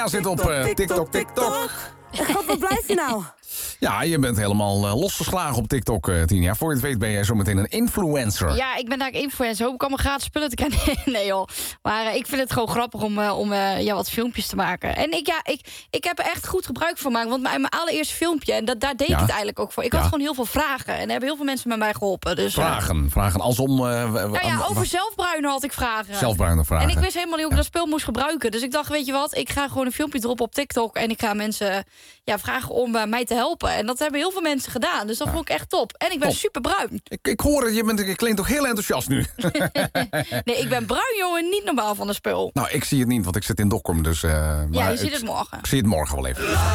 Ja, zit op TikTok. God, wat blijf je nou? Ja, je bent helemaal losgeslagen op TikTok, Tina. Voor je het weet ben jij zometeen een influencer. Ja, ik ben daar influencer. Hoop ik allemaal gratis spullen te krijgen. Nee joh. Maar ik vind het gewoon grappig om wat filmpjes te maken. En ik heb er echt goed gebruik van gemaakt. Want mijn allereerste filmpje, en daar deed ik het eigenlijk ook voor. Ik had gewoon heel veel vragen. En er hebben heel veel mensen met mij geholpen. Dus, Vragen als om... over zelfbruinen had ik vragen. Zelfbruinen vragen. En ik wist helemaal niet hoe ik dat spul moest gebruiken. Dus ik dacht, weet je wat, ik ga gewoon een filmpje droppen op TikTok. En ik ga mensen vragen om mij te helpen. En dat hebben heel veel mensen gedaan. Dus dat vond ik echt top. En ik ben super bruin. Ik hoor het, je klinkt toch heel enthousiast nu. Nee, ik ben bruin, jongen. Niet normaal van een spul. Nou, ik zie het niet, want ik zit in Dokkum. Dus, je ziet het morgen. Ik zie het morgen wel even.